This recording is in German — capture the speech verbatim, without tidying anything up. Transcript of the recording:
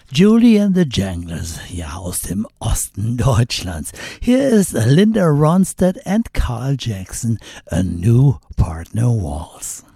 Julie and the Janglers, ja, aus dem Osten Deutschlands. Hier ist Linda Ronstadt and Carl Jackson, A New Partner Waltz.